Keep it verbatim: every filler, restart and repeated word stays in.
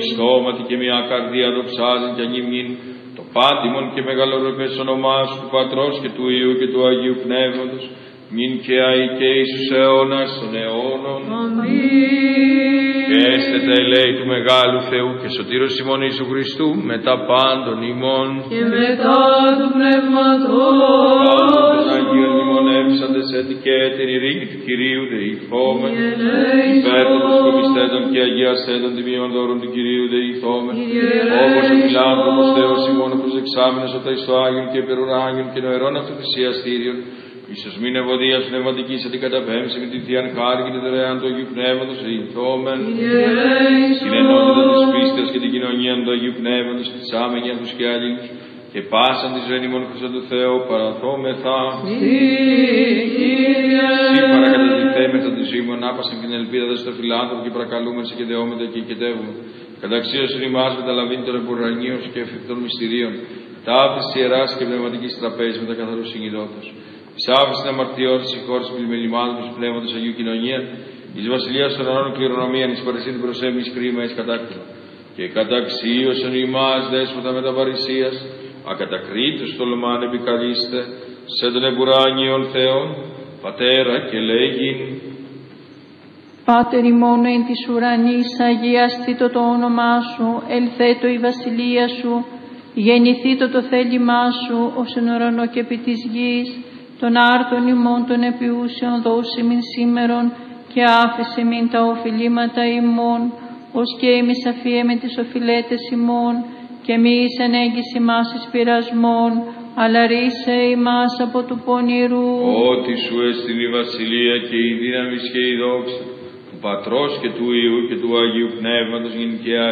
στόματι και μια καρδία δοξάζει και ανήμνην, το πάτημον και μεγαλορροπές όνομά σου του Πατρός και του Υιού και του Αγίου Πνεύματος, νυν και αεί και Ιησούς αιώνας των αιώνων. Αμήν. Και έστε τα ελέη του Μεγάλου Θεού και Σωτήρος ημών Ιησού Χριστού με τα πάντων ημών. Και μετά του Πνεύματος. Πάντων των Αγίων μνημονεύσαντες έτη και την ειρήνη του Κυρίου δεηθόμεν. Υπέρ των προσκομιστέντων και αγιαστέντων τιμίων δώρων του Κυρίου δεηθόμεν. Όπως ο φιλάνθρωπος Θεός ημών ο προσεξάμενος όταν εις το Άγιον και υπερουράνιον και νοερών αυτοθυσιαστήριον, ίσως μην ευωδίας πνευματικής αντικαταπέμψη με την Θείαν χάρη και την δωρεάν του Αγίου Πνεύματος δεηθόμεν. Την ενότητα της πίστεως και την κοινωνία του Αγίου Πνεύματος και της άμενη αυτούς και αλλήλους και πάσαν της ζωή ημών Χριστό του Θεού παραθόμεθα. Σύ παρακατατηθέμεθα τη ζωή μου ανάπασαν και την ελπίδα δε στο φιλάνθρωπο και παρακαλούμεν σε και δεόμεθα και οικετεύουμε. Καταξίωσον ημάς μεταλαβήν των εμπουρανίων και εφικτών μυστηρίων, ταύτης ιεράς και πνευματικής τραπέζης με τα καθαρούς συγκοινότος. Της άφησης την αμαρτιών, της συγχώρησης των πλημελημάτων του πνεύματος Αγίου Κοινωνία, εις βασιλείας των αιώνων κληρονομίαν, εις παρεσίν προσέμεις κρίμα, εις κατάκτημα. Και καταξίωσον ημάς δέσποτα με τα παρησίας, ακατακρίτως τολμάν επικαλείστε, σε τον εμπουράνιον Θεόν, Πατέρα και λέγειν. Πάτερ ημών εν της ουρανής, αγιαστήτω το όνομά σου, ελθέτω η βασιλεία σου, γεννηθήτω το θέλημά σου, ως εν ουρανό και επί της γης, των άρτων ημών των επιούσεων δώσει μην σήμερον και άφησε μην τα οφειλήματα ημών, ως και εμείς αφιέμε τις οφειλέτες ημών, και μη εις ενέγγις ημάς εις πειρασμών, αλλά ρίσε ημάς από του πονηρού. Ότι σου έστειν η βασιλεία και η δύναμη και η δόξα, του Πατρός και του Υιού και του Αγίου Πνεύματος, γιν και